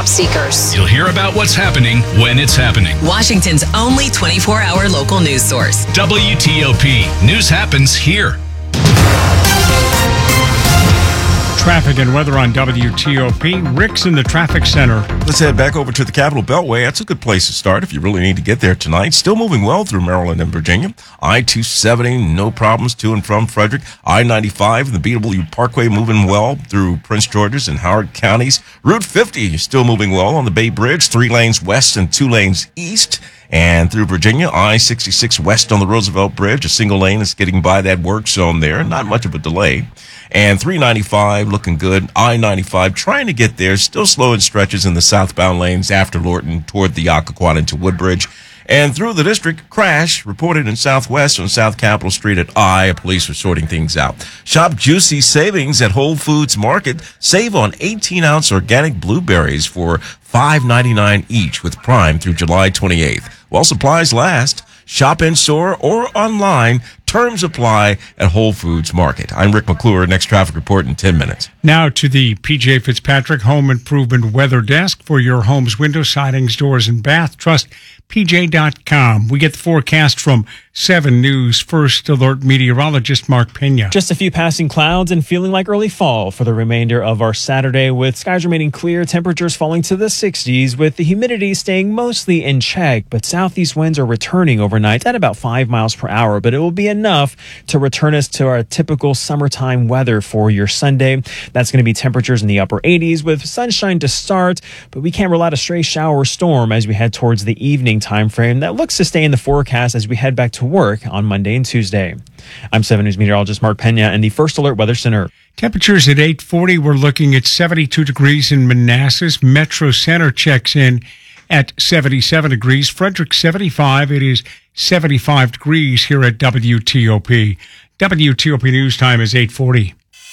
job seekers. You'll hear about what's happening when it's happening. Washington's only 24-hour local news source. WTOP. News happens here. Traffic and weather on WTOP. Rick's in the traffic center. Let's head back over to the Capitol Beltway. That's a good place to start if you really need to get there tonight. Still moving well through Maryland and Virginia. I-270, no problems to and from Frederick. I-95 and the BW Parkway moving well through Prince George's and Howard counties. Route 50 still moving well on the Bay Bridge, 3 lanes west and 2 lanes east. And through Virginia, I-66 west on the Roosevelt Bridge. A single lane is getting by that work zone there. Not much of a delay. And 395 looking good. I-95 trying to get there. Still slow in stretches in the southbound lanes after Lorton toward the Occoquan into Woodbridge. And through the district, crash reported in Southwest on South Capitol Street at I. Police are sorting things out. Shop juicy savings at Whole Foods Market. Save on 18-ounce organic blueberries for $5.99 each with Prime through July 28th. While supplies last, shop in-store or online. Terms apply at Whole Foods Market. I'm Rick McClure. Next traffic report in 10 minutes. Now to the P.J. Fitzpatrick Home Improvement Weather Desk for your home's window sidings, doors, and bath. Trust PJ.com. We get the forecast from 7 News First Alert meteorologist Mark Pena. Just a few passing clouds and feeling like early fall for the remainder of our Saturday, with skies remaining clear, temperatures falling to the 60s, with the humidity staying mostly in check. But southeast winds are returning overnight at about 5 miles per hour, but it will be enough to return us to our typical summertime weather for your Sunday. That's going to be temperatures in the upper 80s with sunshine to start, but we can't rule out a stray shower or storm as we head towards the evening time frame that looks to stay in the forecast as we head back to work on Monday and Tuesday. I'm 7 News meteorologist Mark Pena in the First Alert Weather Center. Temperatures at 8:40. We're looking at 72 degrees in Manassas. Metro Center checks in at 77 degrees. Frederick 75. It is 75 degrees here at WTOP. WTOP News Time is 8:40.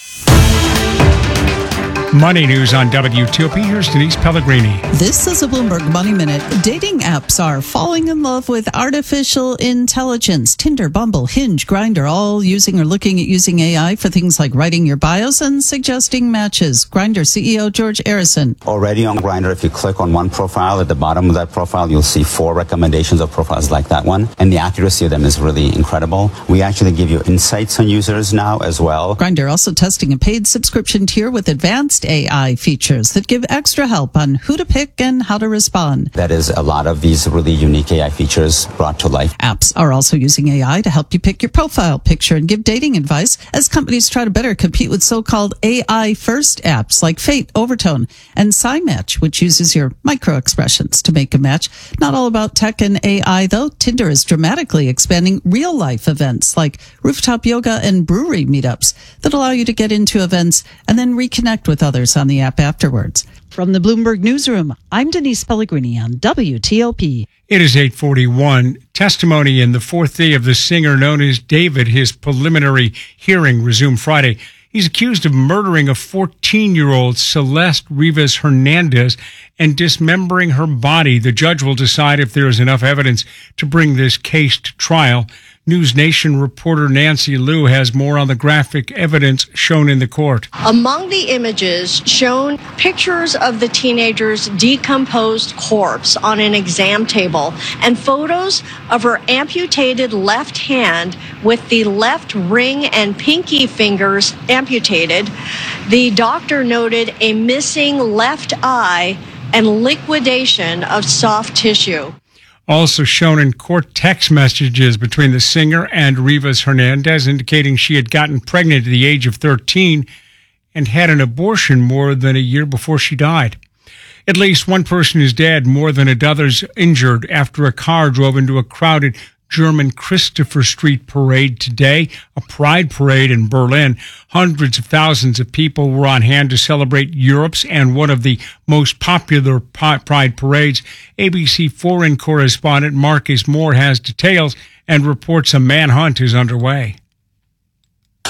Money news on WTOP. Here's Denise Pellegrini. This is a Bloomberg Money Minute. Dating apps are falling in love with artificial intelligence. Tinder, Bumble, Hinge, Grindr, all using or looking at using AI for things like writing your bios and suggesting matches. Grindr CEO George Arison. Already on Grindr, if you click on one profile, at the bottom of that profile, you'll see 4 recommendations of profiles like that one. And the accuracy of them is really incredible. We actually give you insights on users now as well. Grindr also testing a paid subscription tier with advanced AI features that give extra help on who to pick and how to respond. That is a lot of these really unique AI features brought to life. Apps are also using AI to help you pick your profile picture and give dating advice as companies try to better compete with so-called AI-first apps like Fate, Overtone, and SciMatch, which uses your micro-expressions to make a match. Not all about tech and AI, though. Tinder is dramatically expanding real-life events like rooftop yoga and brewery meetups that allow you to get into events and then reconnect with others on the app afterwards. From the Bloomberg Newsroom, I'm Denise Pellegrini on WTOP. It is 8:41. Testimony in the 4th day of the singer known as David. His preliminary hearing resumed Friday. He's accused of murdering a 14-year-old Celeste Rivas Hernandez and dismembering her body. The judge will decide if there is enough evidence to bring this case to trial. News Nation reporter Nancy Liu has more on the graphic evidence shown in the court. Among the images shown, pictures of the teenager's decomposed corpse on an exam table and photos of her amputated left hand with the left ring and pinky fingers amputated. The doctor noted a missing left eye and liquidation of soft tissue. Also shown in court, text messages between the singer and Rivas Hernandez indicating she had gotten pregnant at the age of 13 and had an abortion more than a year before she died. At least one person is dead, more than a dozen injured after a car drove into a crowded German Christopher Street parade today, a pride parade in Berlin. Hundreds of thousands of people were on hand to celebrate Europe's and one of the most popular pride parades. ABC foreign correspondent Marcus Moore has details and reports a manhunt is underway.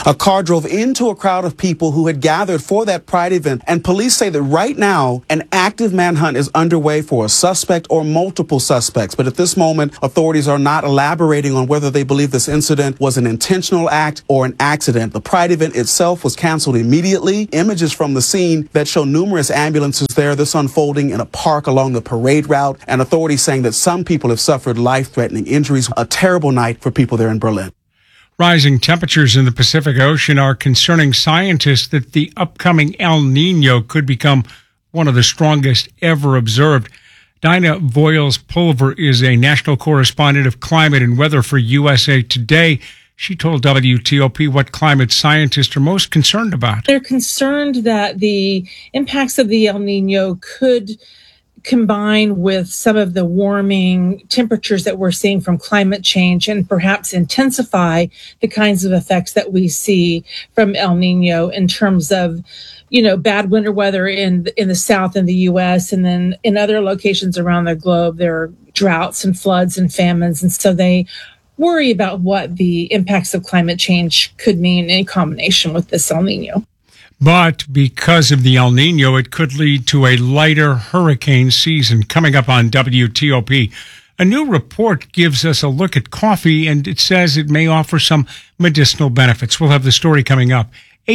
A car drove into a crowd of people who had gathered for that Pride event, and police say that right now an active manhunt is underway for a suspect or multiple suspects. But at this moment, authorities are not elaborating on whether they believe this incident was an intentional act or an accident. The Pride event itself was canceled immediately. Images from the scene that show numerous ambulances there, this unfolding in a park along the parade route, and authorities saying that some people have suffered life-threatening injuries. A terrible night for people there in Berlin. Rising temperatures in the Pacific Ocean are concerning scientists that the upcoming El Nino could become one of the strongest ever observed. Dinah Voiles-Pulver is a national correspondent of climate and weather for USA Today. She told WTOP what climate scientists are most concerned about. They're concerned that the impacts of the El Nino could combine with some of the warming temperatures that we're seeing from climate change and perhaps intensify the kinds of effects that we see from El Nino in terms of, bad winter weather in the South in the U.S. And then in other locations around the globe, there are droughts and floods and famines. And so they worry about what the impacts of climate change could mean in combination with this El Nino. But because of the El Nino, it could lead to a lighter hurricane season. Coming up on WTOP, a new report gives us a look at coffee, and it says it may offer some medicinal benefits. We'll have the story coming up.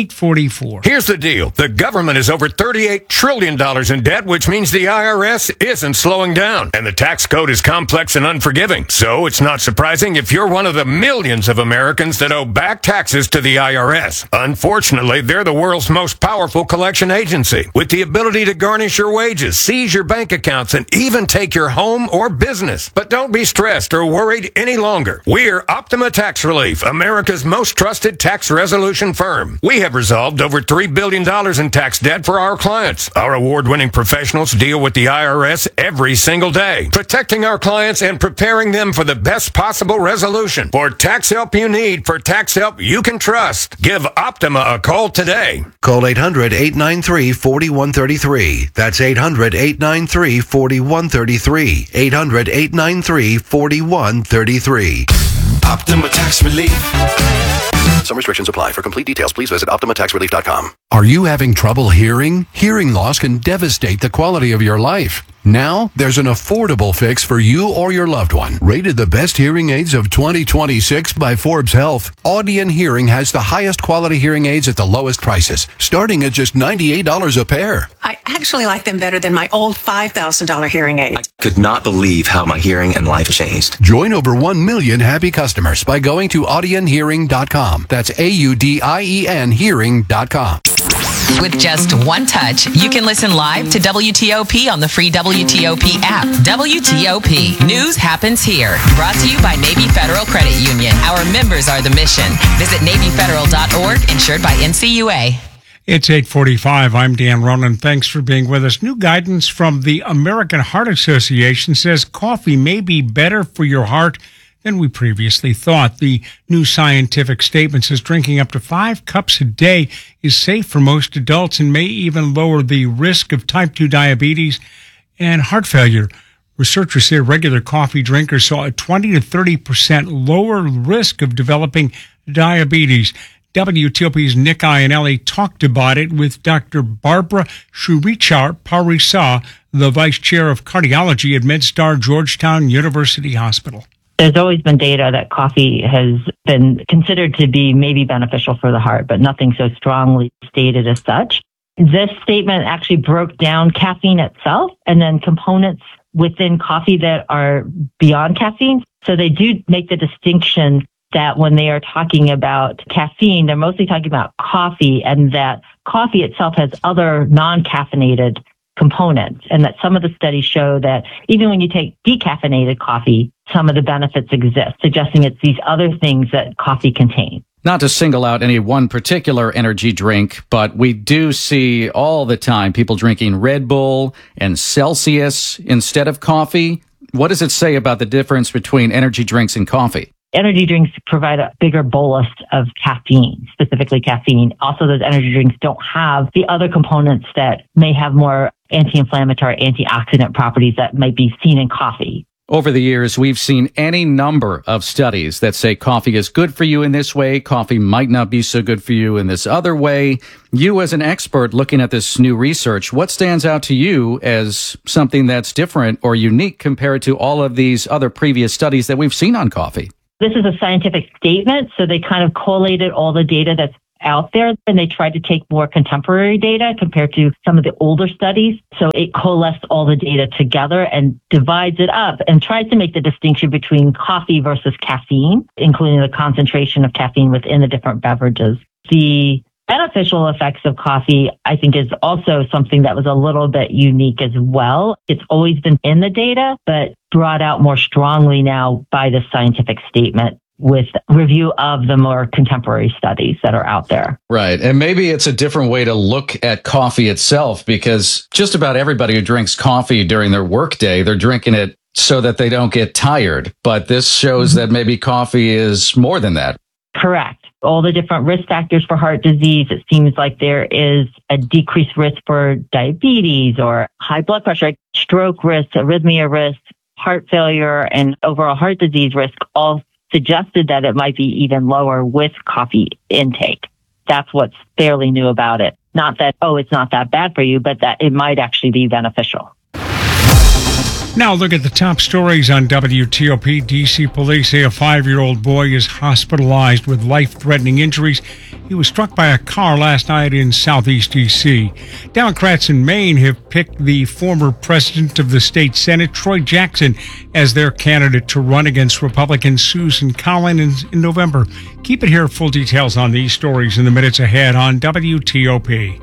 8:44. Here's the deal. The government is over $38 trillion in debt, which means the IRS isn't slowing down. And the tax code is complex and unforgiving. So it's not surprising if you're one of the millions of Americans that owe back taxes to the IRS. Unfortunately, they're the world's most powerful collection agency, with the ability to garnish your wages, seize your bank accounts, and even take your home or business. But don't be stressed or worried any longer. We're Optima Tax Relief, America's most trusted tax resolution firm. We have resolved over $3 billion in tax debt for our clients. Our award-winning professionals deal with the IRS every single day, protecting our clients and preparing them for the best possible resolution. For tax help you need, for tax help you can trust, give Optima a call today. Call 800-893-4133. That's 800-893-4133. 800-893-4133. Optima Tax Relief. Some restrictions apply. For complete details, please visit OptimaTaxRelief.com. Are you having trouble hearing? Hearing loss can devastate the quality of your life. Now, there's an affordable fix for you or your loved one. Rated the best hearing aids of 2026 by Forbes Health, Audion Hearing has the highest quality hearing aids at the lowest prices, starting at just $98 a pair. I actually like them better than my old $5,000 hearing aid. I could not believe how my hearing and life changed. Join over 1 million happy customers by going to audionhearing.com. That's AUDIEN hearing.com. With just one touch, you can listen live to WTOP on the free WTOP app. WTOP. News happens here. Brought to you by Navy Federal Credit Union. Our members are the mission. Visit NavyFederal.org, insured by NCUA. It's 8:45. I'm Dan Ronan. Thanks for being with us. New guidance from the American Heart Association says coffee may be better for your heart than we previously thought. The new scientific statement says drinking up to 5 cups a day is safe for most adults and may even lower the risk of type 2 diabetes and heart failure. Researchers say regular coffee drinkers saw a 20 to 30% lower risk of developing diabetes. WTOP's Nick Iannelli talked about it with Dr. Barbara Shurichar-Parisa, the vice chair of cardiology at MedStar Georgetown University Hospital. There's always been data that coffee has been considered to be maybe beneficial for the heart, but nothing so strongly stated as such. This statement actually broke down caffeine itself and then components within coffee that are beyond caffeine. So they do make the distinction that when they are talking about caffeine, they're mostly talking about coffee, and that coffee itself has other non-caffeinated components, and that some of the studies show that even when you take decaffeinated coffee, some of the benefits exist, suggesting it's these other things that coffee contains. Not to single out any one particular energy drink, but we do see all the time people drinking Red Bull and Celsius instead of coffee. What does it say about the difference between energy drinks and coffee? Energy drinks provide a bigger bolus of caffeine, specifically caffeine. Also, those energy drinks don't have the other components that may have more anti-inflammatory, antioxidant properties that might be seen in coffee. Over the years, we've seen any number of studies that say coffee is good for you in this way. Coffee might not be so good for you in this other way. You, as an expert looking at this new research, what stands out to you as something that's different or unique compared to all of these other previous studies that we've seen on coffee? This is a scientific statement, so they kind of collated all the data that's out there, and they tried to take more contemporary data compared to some of the older studies. So it coalesced all the data together and divides it up and tries to make the distinction between coffee versus caffeine, including the concentration of caffeine within the different beverages. The beneficial effects of coffee, I think, is also something that was a little bit unique as well. It's always been in the data, but brought out more strongly now by the scientific statement, with review of the more contemporary studies that are out there. Right. And maybe it's a different way to look at coffee itself, because just about everybody who drinks coffee during their workday, they're drinking it so that they don't get tired. But this shows that maybe coffee is more than that. Correct. All the different risk factors for heart disease, it seems like there is a decreased risk for diabetes or high blood pressure, stroke risk, arrhythmia risk, heart failure, and overall heart disease risk, all suggested that it might be even lower with coffee intake. That's what's fairly new about it. Not that, it's not that bad for you, but that it might actually be beneficial. Now look at the top stories on WTOP. D.C. police say a 5-year-old boy is hospitalized with life-threatening injuries. He was struck by a car last night in southeast D.C. Democrats in Maine have picked the former president of the state Senate, Troy Jackson, as their candidate to run against Republican Susan Collins in November. Keep it here. Full details on these stories in the minutes ahead on WTOP.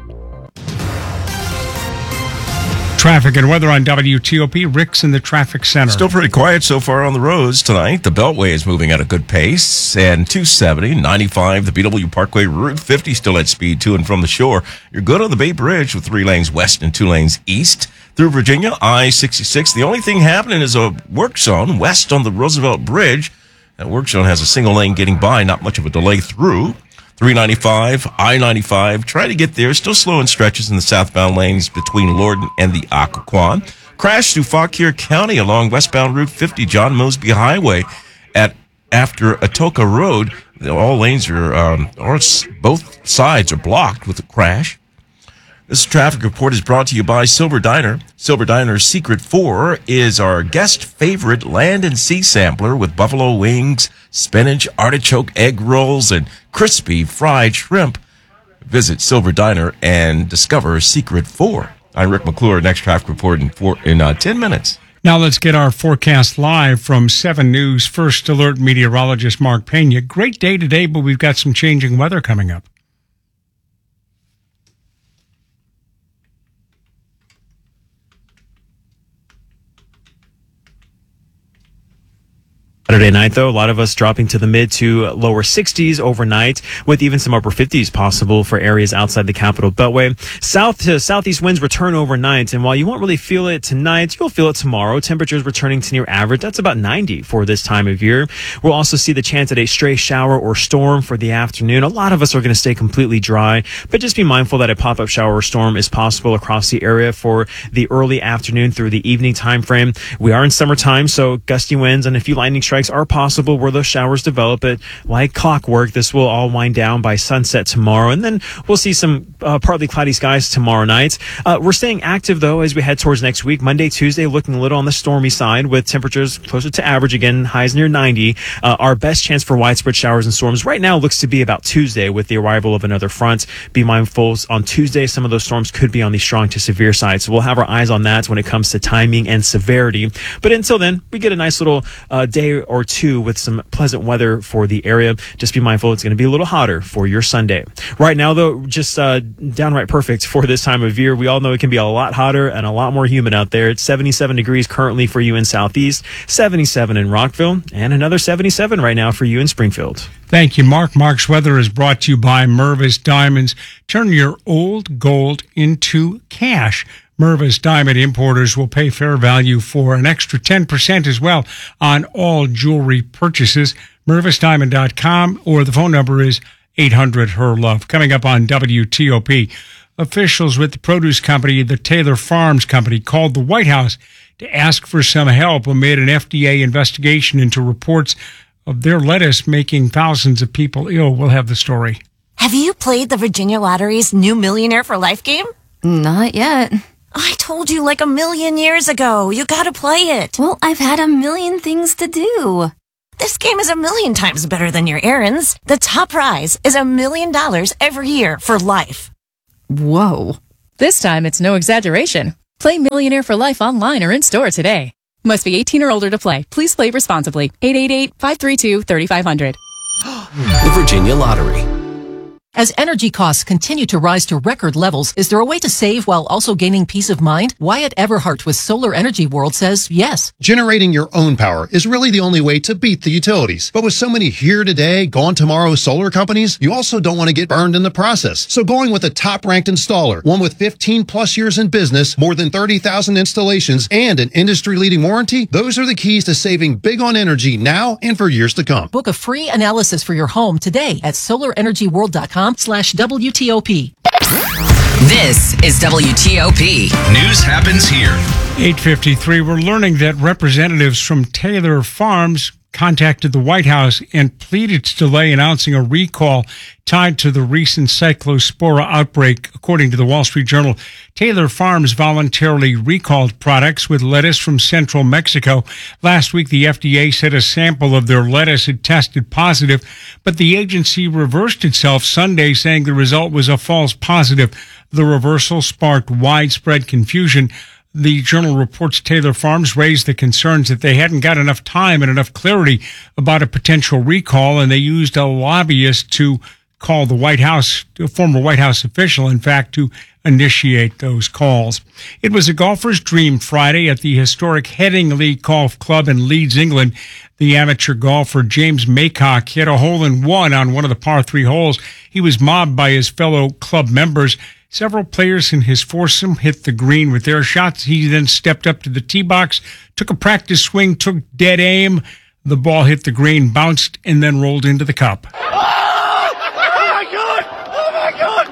Traffic and weather on WTOP. Rick's in the traffic center. Still pretty quiet so far on the roads tonight. The Beltway is moving at a good pace. And 270, 95, the BW Parkway, Route 50 still at speed to and from the shore. You're good on the Bay Bridge with 3 lanes west and 2 lanes east. Through Virginia, I-66. The only thing happening is a work zone west on the Roosevelt Bridge. That work zone has a single lane getting by, not much of a delay through. 395, I-95, try to get there. Still slow in stretches in the southbound lanes between Lorton and the Occoquan. Crash through Fauquier County along westbound Route 50, John Mosby Highway after Atoka Road. All lanes are, both sides are blocked with a crash. This traffic report is brought to you by Silver Diner. Silver Diner's Secret 4 is our guest favorite land and sea sampler with buffalo wings, spinach, artichoke egg rolls, and crispy fried shrimp. Visit Silver Diner and discover Secret 4. I'm Rick McClure. Next traffic report in 10 minutes. Now let's get our forecast live from 7 News First Alert meteorologist Mark Pena. Great day today, but we've got some changing weather coming up. Saturday night, though, a lot of us dropping to the mid to lower 60s overnight, with even some upper 50s possible for areas outside the Capital Beltway. South to southeast winds return overnight, and while you won't really feel it tonight, you'll feel it tomorrow. Temperatures returning to near average. That's about 90 for this time of year. We'll also see the chance at a stray shower or storm for the afternoon. A lot of us are going to stay completely dry, but just be mindful that a pop-up shower or storm is possible across the area for the early afternoon through the evening time frame. We are in summertime, so gusty winds and a few lightning strikes are possible where those showers develop. But like clockwork, this will all wind down by sunset tomorrow, and then we'll see some partly cloudy skies tomorrow night. We're staying active, though, as we head towards next week. Monday, Tuesday, looking a little on the stormy side with temperatures closer to average again, highs near 90. Our best chance for widespread showers and storms right now looks to be about Tuesday with the arrival of another front. Be mindful on Tuesday, some of those storms could be on the strong to severe side, so we'll have our eyes on that when it comes to timing and severity. But until then, we get a nice little day or two with some pleasant weather for the area. Just be mindful it's going to be a little hotter for your Sunday. Right now, though, just downright perfect for this time of year. We all know it can be a lot hotter and a lot more humid out there. It's 77 degrees currently for you in Southeast, 77 in Rockville, and another 77 right now for you in Springfield. Thank you, Mark. Mark's weather is brought to you by Mervis Diamonds. Turn your old gold into cash. Mervis Diamond Importers will pay fair value for an extra 10% as well on all jewelry purchases. MervisDiamond.com, or the phone number is 800-HER-LOVE. Coming up on WTOP, Officials with the produce company, the Taylor Farms Company, called the White House to ask for some help amid an FDA investigation into reports of their lettuce making thousands of people ill. We'll have the story. Have you played the Virginia Lottery's new Millionaire for Life game? Not yet. I told you like 1,000,000 years ago. You gotta play it. Well, I've had 1,000,000 things to do. This game is 1,000,000 times better than your errands. The top prize is $1 million every year for life. Whoa. This time, it's no exaggeration. Play Millionaire for Life online or in-store today. Must be 18 or older to play. Please play responsibly. 888-532-3500. The Virginia Lottery. As energy costs continue to rise to record levels, is there a way to save while also gaining peace of mind? Wyatt Everhart with Solar Energy World says yes. Generating your own power is really the only way to beat the utilities. But with so many here today, gone tomorrow solar companies, you also don't want to get burned in the process. So going with a top-ranked installer, one with 15 plus years in business, more than 30,000 installations, and an industry-leading warranty, those are the keys to saving big on energy now and for years to come. Book a free analysis for your home today at solarenergyworld.com/WTOP. This is WTOP. News happens here. 8:53. We're learning that representatives from Taylor Farms contacted the White House and pleaded to delay announcing a recall tied to the recent cyclospora outbreak. According to the Wall Street Journal, Taylor Farms voluntarily recalled products with lettuce from central Mexico. Last week, the FDA said a sample of their lettuce had tested positive, but the agency reversed itself Sunday, saying the result was a false positive. The reversal sparked widespread confusion. The Journal reports Taylor Farms raised the concerns that they hadn't got enough time and enough clarity about a potential recall, and they used a lobbyist to call the White House, a former White House official, in fact, to initiate those calls. It was a golfer's dream Friday at the historic Headingley Golf Club in Leeds, England. The amateur golfer James Maycock hit a hole-in-one on one of the par 3 holes. He was mobbed by his fellow club members. Several players in his foursome hit the green with their shots. He then stepped up to the tee box, took a practice swing, took dead aim. The ball hit the green, bounced, and then rolled into the cup. Oh my God! Oh my God!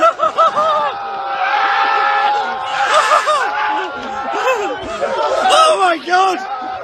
Oh my God!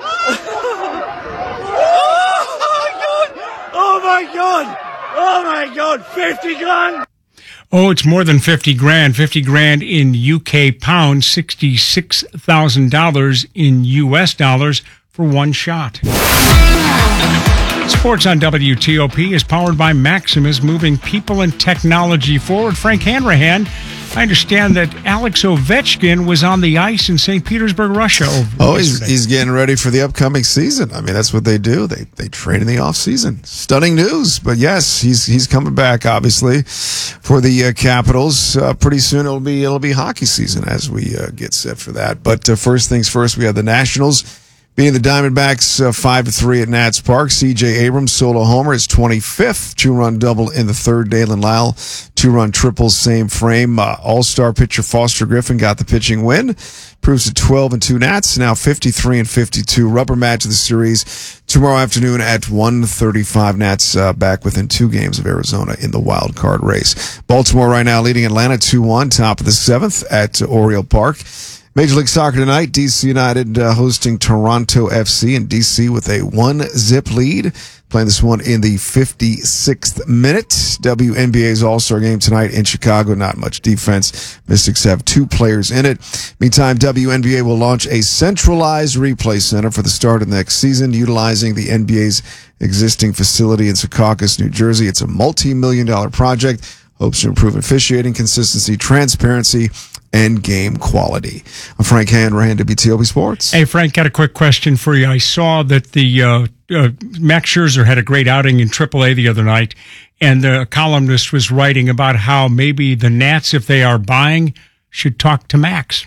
Oh my God! Oh my God! 50 grand! Oh, it's more than 50 grand. 50 grand in UK pounds, $66,000 in US dollars for one shot. Sports on WTOP is powered by Maximus, moving people and technology forward. Frank Hanrahan, I understand that Alex Ovechkin was on the ice in St. Petersburg, Russia. He's getting ready for the upcoming season. I mean, that's what they do. They train in the off season. Stunning news, but yes, he's coming back obviously for the Capitals. Pretty soon it'll be hockey season as we get set for that. But first things first, we have the Nationals beating the Diamondbacks 5-3 at Nats Park. C.J. Abrams solo homer, his 25th 2-run double in the third. Dalen Lyle 2-run triple, same frame. All-star pitcher Foster Griffin got the pitching win. Proves to 12-2 Nats, now 53-52. Rubber match of the series tomorrow afternoon at 1:35. Nats back within 2 games of Arizona in the wild card race. Baltimore right now leading Atlanta 2-1, top of the 7th at Oriole Park. Major League Soccer tonight, DC United hosting Toronto FC, and DC with a 1-0 lead. Playing this one in the 56th minute. WNBA's All-Star game tonight in Chicago. Not much defense. Mystics have 2 players in it. Meantime, WNBA will launch a centralized replay center for the start of next season, utilizing the NBA's existing facility in Secaucus, New Jersey. It's a multi-million-dollar project. Hopes to improve officiating, consistency, transparency, and game quality. I'm Frank Hanrahan, WTOP Sports. Hey, Frank, got a quick question for you. I saw that the Max Scherzer had a great outing in AAA the other night, and the columnist was writing about how maybe the Nats, if they are buying, should talk to Max.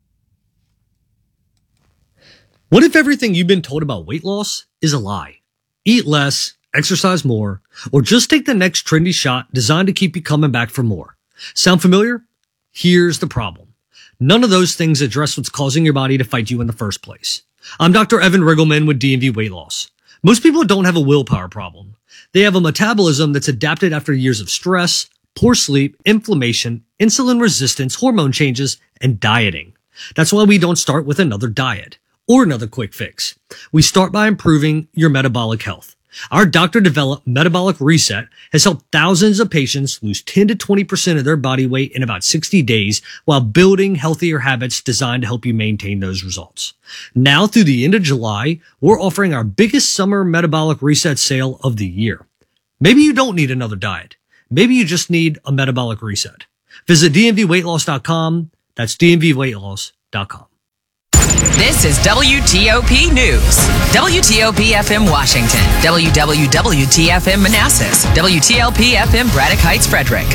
What if everything you've been told about weight loss is a lie? Eat less, exercise more, or just take the next trendy shot designed to keep you coming back for more. Sound familiar? Here's the problem. None of those things address what's causing your body to fight you in the first place. I'm Dr. Evan Riggleman with D&V Weight Loss. Most people don't have a willpower problem. They have a metabolism that's adapted after years of stress, poor sleep, inflammation, insulin resistance, hormone changes, and dieting. That's why we don't start with another diet or another quick fix. We start by improving your metabolic health. Our doctor-developed Metabolic Reset has helped thousands of patients lose 10 to 20% of their body weight in about 60 days while building healthier habits designed to help you maintain those results. Now through the end of July, we're offering our biggest summer Metabolic Reset sale of the year. Maybe you don't need another diet. Maybe you just need a metabolic reset. Visit dmvweightloss.com. That's dmvweightloss.com. This is WTOP News. WTOP FM Washington. WWWTFM Manassas. WTLP FM Braddock Heights, Frederick.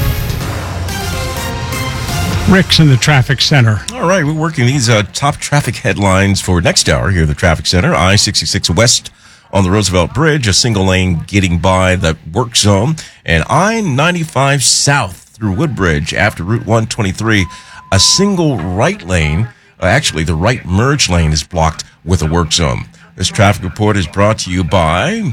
Rick's in the traffic center. All right, we're working these top traffic headlines for next hour here at the traffic center. I-66 West on the Roosevelt Bridge, a single lane getting by the work zone. And I-95 South through Woodbridge after Route 123, a single right lane. Actually, the right merge lane is blocked with a work zone. This traffic report is brought to you by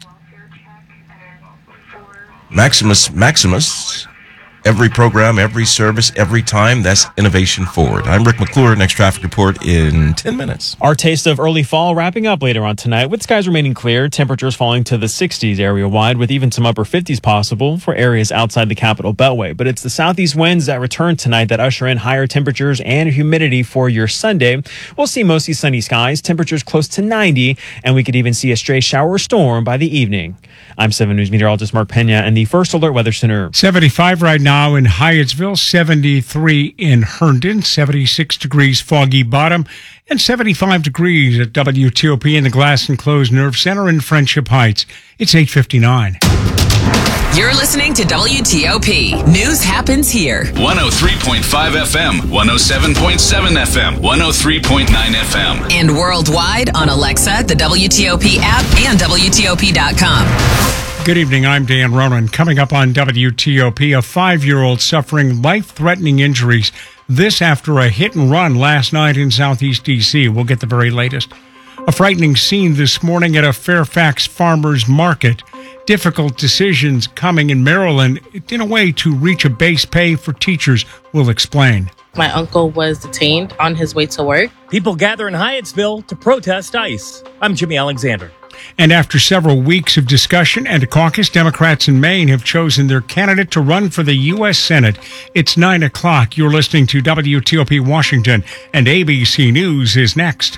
Maximus. Every program, every service, every time, that's innovation forward. I'm Rick McClure. Next traffic report in 10 minutes. Our taste of early fall wrapping up later on tonight with skies remaining clear, temperatures falling to the 60s area-wide with even some upper 50s possible for areas outside the Capital Beltway. But it's the southeast winds that return tonight that usher in higher temperatures and humidity for your Sunday. We'll see mostly sunny skies, temperatures close to 90, and we could even see a stray shower or storm by the evening. I'm 7 News meteorologist Mark Pena and the First Alert Weather Center. 75 right now in Hyattsville, 73 in Herndon, 76 degrees Foggy Bottom, and 75 degrees at WTOP in the Glass Enclosed Nerve Center in Friendship Heights. It's 8:59. You're listening to WTOP. News happens here. 103.5 FM, 107.7 FM, 103.9 FM. And worldwide on Alexa, the WTOP app, and WTOP.com. Good evening, I'm Dan Ronan. Coming up on WTOP, a 5-year-old suffering life-threatening injuries. This after a hit and run last night in Southeast D.C. We'll get the very latest. A frightening scene this morning at a Fairfax farmers market. Difficult decisions coming in Maryland in a way to reach a base pay for teachers. We'll explain. My uncle was detained on his way to work. People gather in Hyattsville to protest ICE. I'm Jimmy Alexander. And after several weeks of discussion and a caucus, Democrats in Maine have chosen their candidate to run for the U.S. Senate. It's 9 o'clock. You're listening to WTOP Washington, and ABC News is next.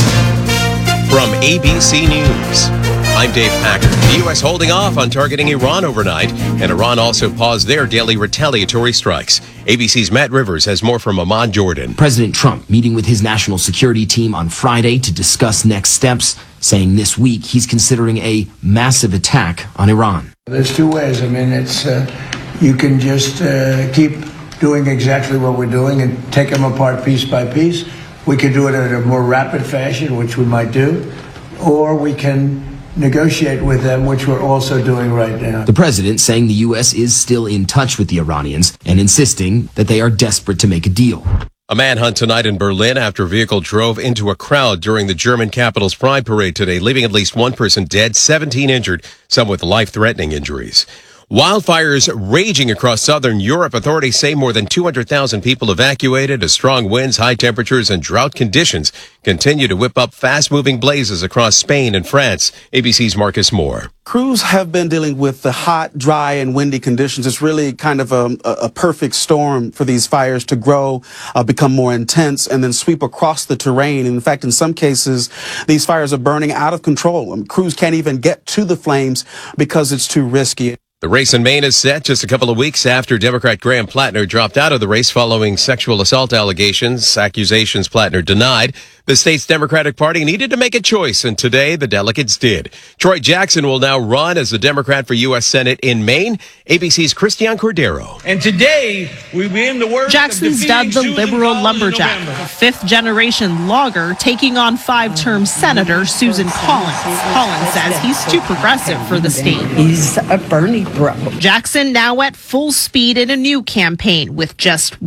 From ABC News, I'm Dave Packard. The U.S. holding off on targeting Iran overnight, and Iran also paused their daily retaliatory strikes. ABC's Matt Rivers has more from Amman, Jordan. President Trump meeting with his national security team on Friday to discuss next steps, saying this week he's considering a massive attack on Iran. There's two ways. I mean, it's you can just keep doing exactly what we're doing and take them apart piece by piece. We can do it in a more rapid fashion, which we might do, or we can negotiate with them, which we're also doing right now. The president saying the U.S. is still in touch with the Iranians and insisting that they are desperate to make a deal. A manhunt tonight in Berlin after a vehicle drove into a crowd during the German capital's Pride Parade today, leaving at least one person dead, 17 injured, some with life-threatening injuries. Wildfires raging across southern Europe. Authorities say more than 200,000 people evacuated as strong winds, high temperatures, and drought conditions continue to whip up fast-moving blazes across Spain and France. ABC's Marcus Moore. Crews have been dealing with the hot, dry, and windy conditions. It's really kind of a perfect storm for these fires to grow, become more intense, and then sweep across the terrain. In fact, in some cases, these fires are burning out of control. Crews can't even get to the flames because it's too risky. The race in Maine is set just a couple of weeks after Democrat Graham Plattner dropped out of the race following sexual assault allegations, accusations Plattner denied. The state's Democratic Party needed to make a choice, and today the delegates did. Troy Jackson will now run as the Democrat for U.S. Senate in Maine. ABC's Christian Cordero. And today we begin the work. Jackson's dubbed the liberal lumberjack, a fifth-generation logger taking on five-term Senator Susan Collins. Collins says he's too progressive for the state. He's a Bernie bro. Jackson now at full speed in a new campaign with just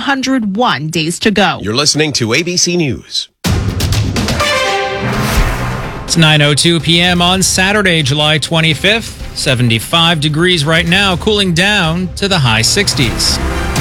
101 days to go. You're listening to ABC News. It's 9:02 p.m. on Saturday, July 25th. 75 degrees right now, cooling down to the high 60s.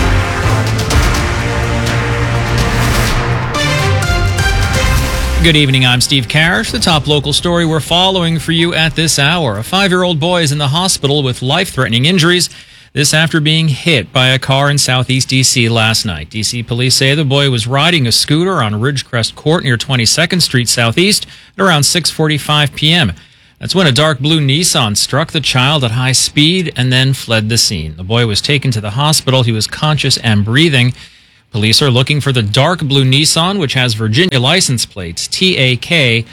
Good evening, I'm Steve Karish. The top local story we're following for you at this hour. A 5-year-old boy is in the hospital with life-threatening injuries. This after being hit by a car in southeast D.C. last night. D.C. police say the boy was riding a scooter on Ridgecrest Court near 22nd Street Southeast at around 6:45 p.m. That's when a dark blue Nissan struck the child at high speed and then fled the scene. The boy was taken to the hospital. He was conscious and breathing. Police are looking for the dark blue Nissan, which has Virginia license plates TAK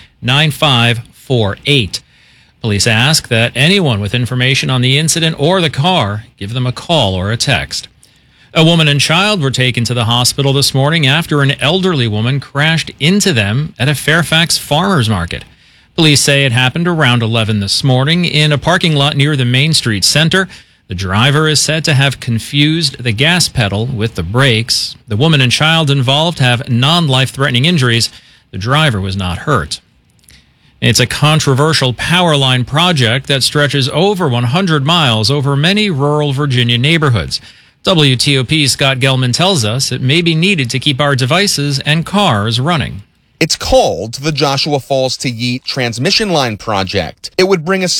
9548. Police ask that anyone with information on the incident or the car give them a call or a text. A woman and child were taken to the hospital this morning after an elderly woman crashed into them at a Fairfax farmers market. Police say it happened around 11 this morning in a parking lot near the Main Street Center. The driver is said to have confused the gas pedal with the brakes. The woman and child involved have non-life-threatening injuries. The driver was not hurt. It's a controversial power line project that stretches over 100 miles over many rural Virginia neighborhoods. WTOP's Scott Gelman tells us it may be needed to keep our devices and cars running. It's called the Joshua Falls to Yeat Transmission Line Project. It would bring a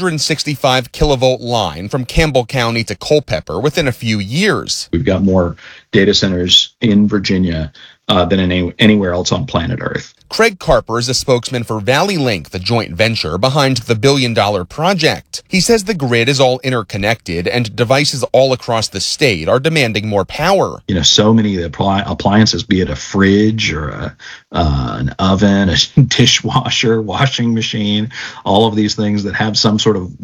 765 kilovolt line from Campbell County to Culpeper within a few years. We've got more data centers in Virginia than anywhere else on planet Earth. Craig Carper is a spokesman for Valley Link, the joint venture behind the billion-dollar project. He says the grid is all interconnected and devices all across the state are demanding more power. You know, so many of the appliances, be it a fridge or an oven, a dishwasher, washing machine, all of these things that have some sort of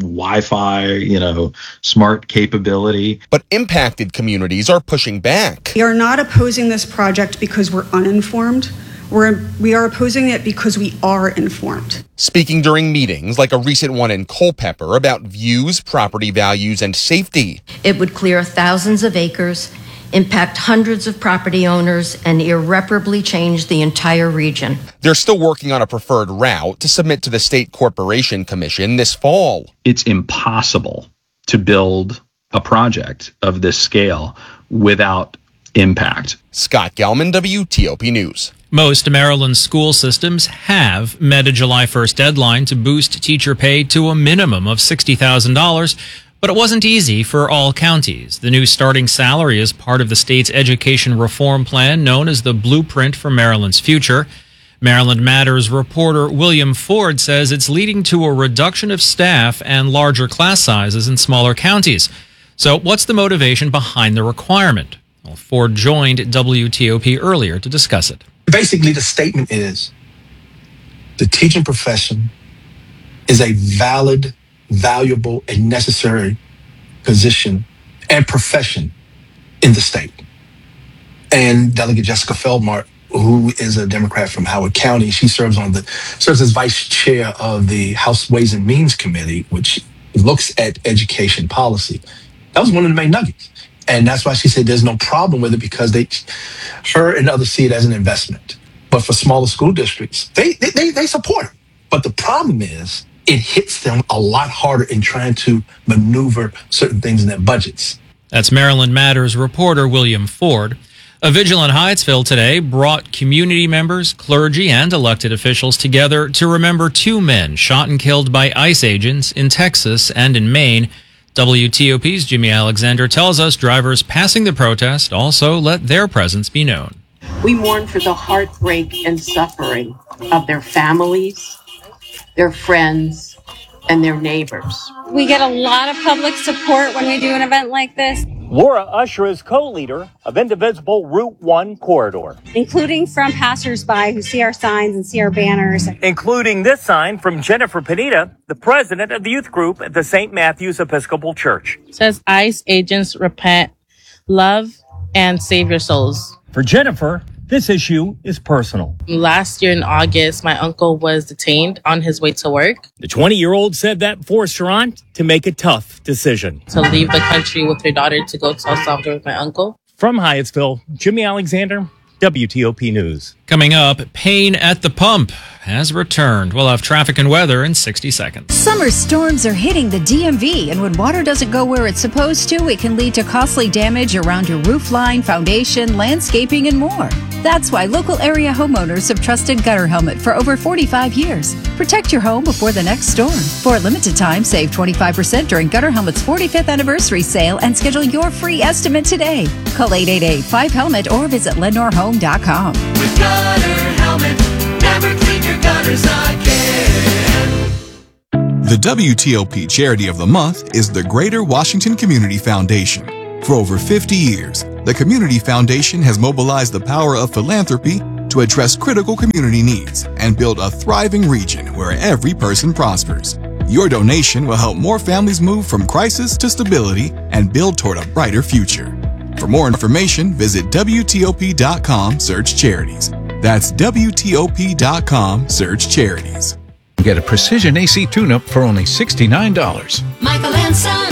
Wi-Fi, smart capability. But impacted communities are pushing back. We are not opposing this project because we're uninformed. We are opposing it because we are informed. Speaking during meetings like a recent one in Culpeper about views, property values, and safety. It would clear thousands of acres, impact hundreds of property owners, and irreparably change the entire region. They're still working on a preferred route to submit to the State Corporation Commission this fall. It's impossible to build a project of this scale without impact. Scott Gelman, WTOP News. Most Maryland school systems have met a July 1st deadline to boost teacher pay to a minimum of $60,000, but it wasn't easy for all counties. The new starting salary is part of the state's education reform plan known as the Blueprint for Maryland's Future. Maryland Matters reporter William Ford says it's leading to a reduction of staff and larger class sizes in smaller counties. So what's the motivation behind the requirement? Well, Ford joined WTOP earlier to discuss it. Basically, the statement is the teaching profession is a valid, valuable, and necessary position and profession in the state. And Delegate Jessica Feldmart, who is a Democrat from Howard County, she serves as vice chair of the House Ways and Means Committee, which looks at education policy. That was one of the main nuggets. And that's why she said there's no problem with it, because her and others see it as an investment. But for smaller school districts, they support it. But the problem is it hits them a lot harder in trying to maneuver certain things in their budgets. That's Maryland Matters reporter William Ford. A vigil in Hyattsville today brought community members, clergy, and elected officials together to remember 2 men shot and killed by ICE agents in Texas and in Maine. WTOP's Jimmy Alexander tells us drivers passing the protest also let their presence be known. We mourn for the heartbreak and suffering of their families, their friends, and their neighbors. We get a lot of public support when we do an event like this. Laura Usher is co-leader of Indivisible Route 1 Corridor, including from passersby who see our signs and see our banners. Including this sign from Jennifer Panetta, the president of the youth group at the St. Matthew's Episcopal Church. It says ICE agents repent, love, and save your souls. For Jennifer, this issue is personal. Last year in August, my uncle was detained on his way to work. The 20-year-old said that forced her aunt to make a tough decision. To leave the country with her daughter to go to El Salvador with my uncle. From Hyattsville, Jimmy Alexander, WTOP News. Coming up, pain at the pump has returned. We'll have traffic and weather in 60 seconds. Summer storms are hitting the DMV, and when water doesn't go where it's supposed to, it can lead to costly damage around your roof line, foundation, landscaping, and more. That's why local area homeowners have trusted Gutter Helmet for over 45 years. Protect your home before the next storm. For a limited time, save 25% during Gutter Helmet's 45th anniversary sale and schedule your free estimate today. Call 888-5HELMET or visit LenorHome.com. With Gutter Helmet, never clean your gutters again. The WTOP Charity of the Month is the Greater Washington Community Foundation. For over 50 years, the Community Foundation has mobilized the power of philanthropy to address critical community needs and build a thriving region where every person prospers. Your donation will help more families move from crisis to stability and build toward a brighter future. For more information, visit WTOP.com, search charities. That's WTOP.com, search charities. Get a precision AC tune-up for only $69. Michael and Son.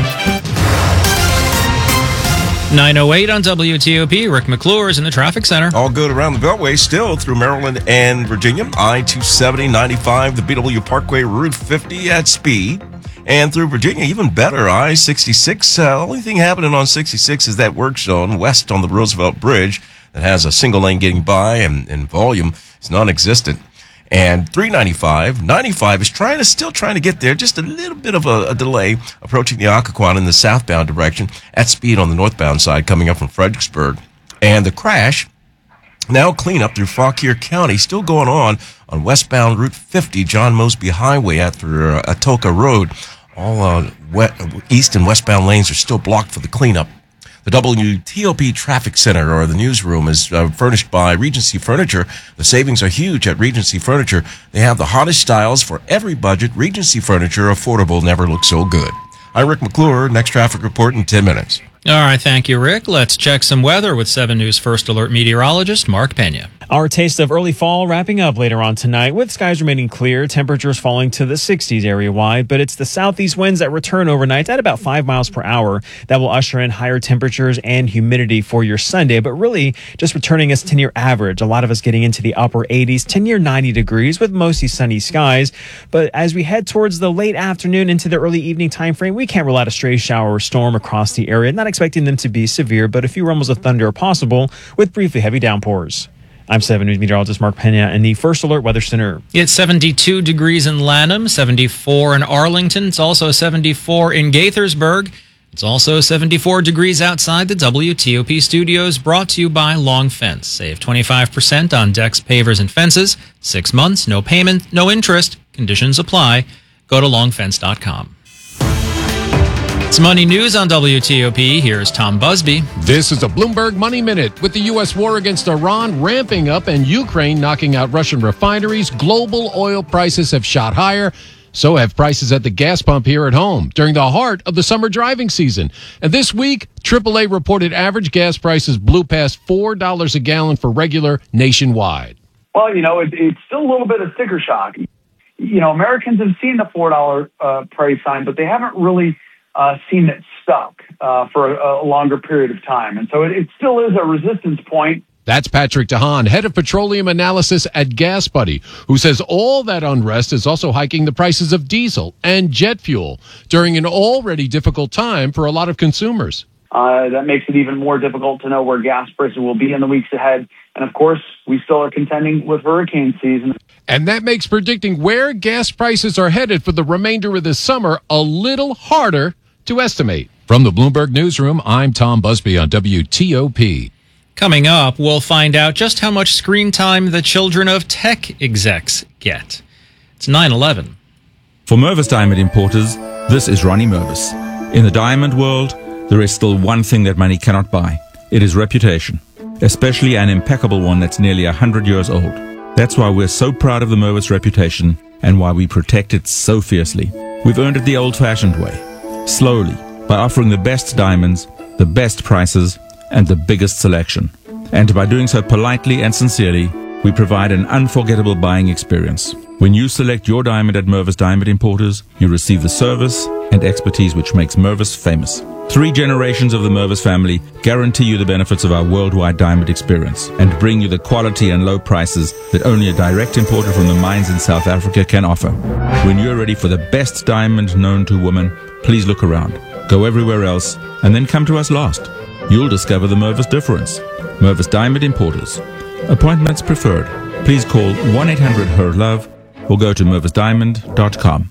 9:08 on WTOP. Rick McClure is in the traffic center. All good around the Beltway still through Maryland and Virginia. I-270, 95, the BW Parkway, Route 50 at speed. And through Virginia, even better, I-66. Only thing happening on 66 is that work zone west on the Roosevelt Bridge that has a single lane getting by and volume is non-existent. And 395, 95 is still trying to get there. Just a little bit of a delay approaching the Occoquan in the southbound direction at speed on the northbound side coming up from Fredericksburg. And the crash, now cleanup through Fauquier County, still going on westbound Route 50, John Mosby Highway after Atoka Road. All east and westbound lanes are still blocked for the cleanup. The WTOP Traffic Center, or the newsroom, is furnished by Regency Furniture. The savings are huge at Regency Furniture. They have the hottest styles for every budget. Regency Furniture, affordable, never looked so good. I'm Rick McClure. Next traffic report in 10 minutes. All right, thank you, Rick. Let's check some weather with 7 News First Alert meteorologist Mark Pena. Our taste of early fall wrapping up later on tonight with skies remaining clear, temperatures falling to the 60s area-wide, but it's the southeast winds that return overnight at about 5 miles per hour that will usher in higher temperatures and humidity for your Sunday, but really just returning us to near average. A lot of us getting into the upper 80s to near 90 degrees with mostly sunny skies, but as we head towards the late afternoon into the early evening time frame, we can't rule out a stray shower or storm across the area. Not expecting them to be severe, but a few rumbles of thunder are possible with briefly heavy downpours. I'm 7 News meteorologist Mark Pena in the First Alert Weather Center. It's 72 degrees in Lanham, 74 in Arlington. It's also 74 in Gaithersburg. It's also 74 degrees outside the WTOP studios, brought to you by Long Fence. Save 25% on decks, pavers, and fences. 6 months, no payment, no interest. Conditions apply. Go to longfence.com. It's Money News on WTOP. Here's Tom Busby. This is a Bloomberg Money Minute. With the U.S. war against Iran ramping up and Ukraine knocking out Russian refineries, global oil prices have shot higher. So have prices at the gas pump here at home during the heart of the summer driving season. And this week, AAA reported average gas prices blew past $4 a gallon for regular nationwide. Well, it's still a little bit of sticker shock. Americans have seen the $4 price sign, but they haven't really seen it stuck for a longer period of time. And so it still is a resistance point. That's Patrick DeHaan, head of petroleum analysis at Gas Buddy, who says all that unrest is also hiking the prices of diesel and jet fuel during an already difficult time for a lot of consumers. That makes it even more difficult to know where gas prices will be in the weeks ahead. And of course, we still are contending with hurricane season. And that makes predicting where gas prices are headed for the remainder of this summer a little harder to estimate. From the Bloomberg Newsroom, I'm Tom Busby on WTOP. Coming up, we'll find out just how much screen time the children of tech execs get. It's 9/11. For Mervis Diamond Importers, this is Ronnie Mervis. In the diamond world, there is still one thing that money cannot buy. It is reputation, especially an impeccable one that's nearly 100 years old. That's why we're so proud of the Mervis reputation and why we protect it so fiercely. We've earned it the old-fashioned way. Slowly, by offering the best diamonds, the best prices, and the biggest selection. And by doing so politely and sincerely, We provide an unforgettable buying experience. When you select your diamond at Mervis Diamond Importers, you receive the service and expertise which makes Mervis famous. 3 generations of the Mervis family guarantee you the benefits of our worldwide diamond experience and bring you the quality and low prices that only a direct importer from the mines in South Africa can offer. When you're ready for the best diamond known to woman, please look around. Go everywhere else and then come to us last. You'll discover the Mervis difference. Mervis Diamond Importers. Appointments preferred. Please call 1-800-HER-LOVE or go to mervisdiamond.com.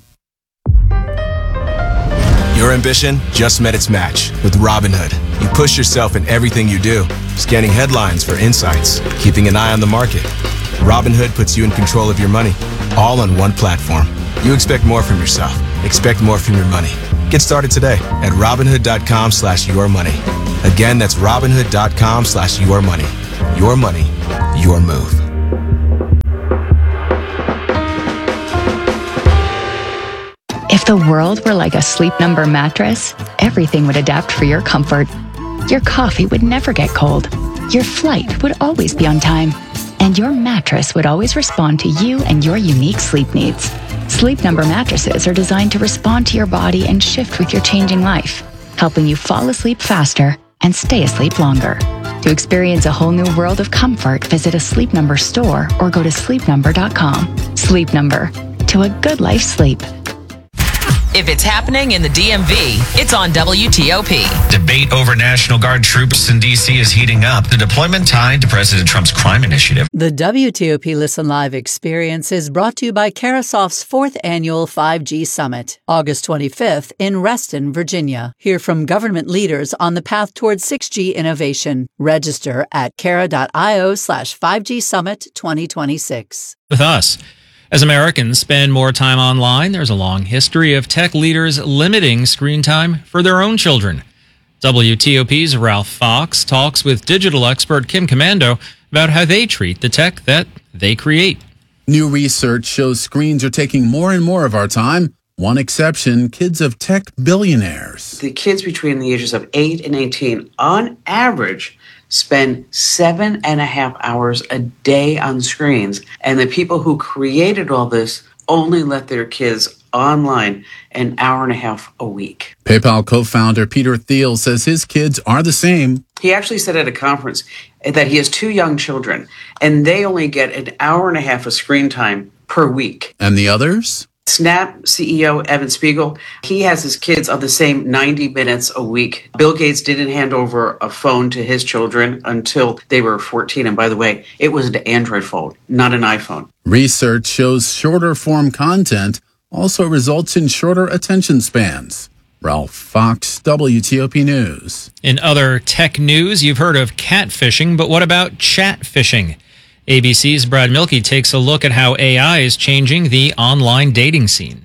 Your ambition just met its match with Robinhood. You push yourself in everything you do, scanning headlines for insights, keeping an eye on the market. Robinhood puts you in control of your money, all on one platform. You expect more from yourself. Expect more from your money. Get started today at Robinhood.com/yourmoney. Again, that's Robinhood.com/yourmoney. Your money, your move. If the world were like a Sleep Number mattress, everything would adapt for your comfort. Your coffee would never get cold. Your flight would always be on time. And your mattress would always respond to you and your unique sleep needs. Sleep Number mattresses are designed to respond to your body and shift with your changing life, helping you fall asleep faster and stay asleep longer. To experience a whole new world of comfort, visit a Sleep Number store or go to sleepnumber.com. Sleep Number. To a good life sleep. If it's happening in the DMV, it's on WTOP. Debate over National Guard troops in D.C. is heating up. The deployment tied to President Trump's crime initiative. The WTOP Listen Live experience is brought to you by Carasoft's 4th Annual 5G Summit, August 25th in Reston, Virginia. Hear from government leaders on the path towards 6G innovation. Register at cara.io/5G Summit 2026. With us. As Americans spend more time online, there's a long history of tech leaders limiting screen time for their own children. WTOP's Ralph Fox talks with digital expert Kim Commando about how they treat the tech that they create. New research shows screens are taking more and more of our time. One exception, kids of tech billionaires. The kids between the ages of 8 and 18, on average, spend 7.5 hours a day on screens. And the people who created all this only let their kids online an hour and a half a week. PayPal co-founder Peter Thiel says his kids are the same. He actually said at a conference that he has 2 young children, and they only get an hour and a half of screen time per week. And the others? Snap CEO Evan Spiegel, he has his kids on the same 90 minutes a week. Bill Gates didn't hand over a phone to his children until they were 14. And by the way, it was an Android phone, not an iPhone. Research shows shorter form content also results in shorter attention spans. Ralph Fox, WTOP News. In other tech news, you've heard of catfishing, but what about chat phishing? ABC's Brad Milkey takes a look at how AI is changing the online dating scene.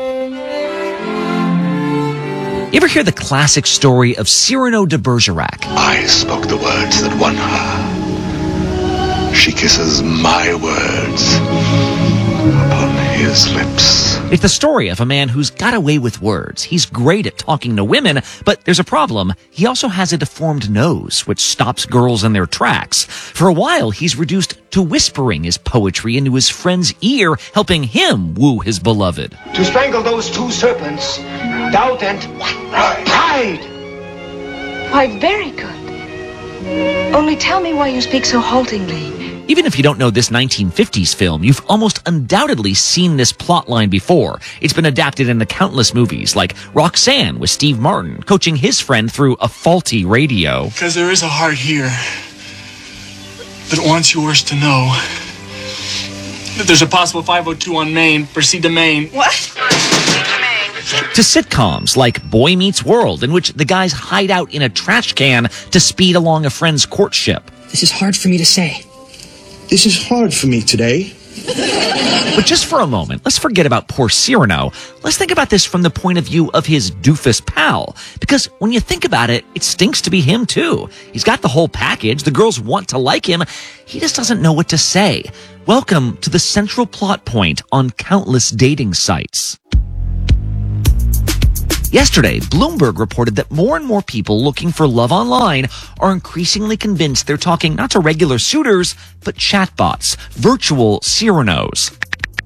You ever hear the classic story of Cyrano de Bergerac? I spoke the words that won her. She kisses my words upon his lips. It's the story of a man who's got away with words. He's great at talking to women, but there's a problem. He also has a deformed nose, which stops girls in their tracks. For a while, he's reduced to whispering his poetry into his friend's ear, helping him woo his beloved. To strangle those 2 serpents, doubt and pride. Why, very good. Only tell me why you speak so haltingly. Even if you don't know this 1950s film, you've almost undoubtedly seen this plotline before. It's been adapted into countless movies, like Roxanne with Steve Martin, coaching his friend through a faulty radio. Because there is a heart here that wants yours to know that there's a possible 502 on Main. Proceed to Main. What? To sitcoms like Boy Meets World, in which the guys hide out in a trash can to speed along a friend's courtship. This is hard for me to say. This is hard for me today. But just for a moment, let's forget about poor Cyrano. Let's think about this from the point of view of his doofus pal. Because when you think about it, it stinks to be him too. He's got the whole package. The girls want to like him. He just doesn't know what to say. Welcome to the central plot point on countless dating sites. Yesterday, Bloomberg reported that more and more people looking for love online are increasingly convinced they're talking not to regular suitors, but chatbots, virtual Cyranos.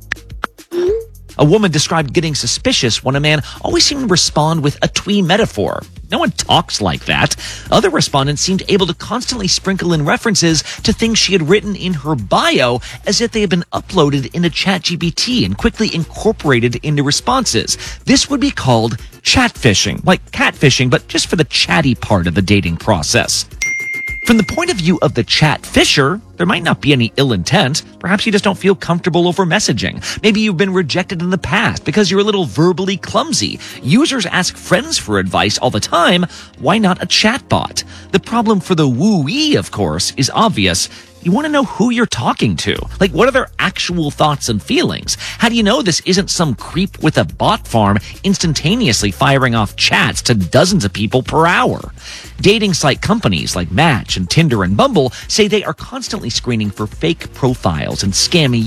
A woman described getting suspicious when a man always seemed to respond with a twee metaphor. No one talks like that. Other respondents seemed able to constantly sprinkle in references to things she had written in her bio as if they had been uploaded into ChatGPT and quickly incorporated into responses. This would be called chatfishing, like catfishing, but just for the chatty part of the dating process. From the point of view of the chat fisher, there might not be any ill intent. Perhaps you just don't feel comfortable over messaging. Maybe you've been rejected in the past because you're a little verbally clumsy. Users ask friends for advice all the time. Why not a chatbot? The problem for the woo-ee, of course, is obvious. You want to know who you're talking to. Like, what are their actual thoughts and feelings? How do you know this isn't some creep with a bot farm instantaneously firing off chats to dozens of people per hour? Dating site companies like Match and Tinder and Bumble say they are constantly screening for fake profiles and scammy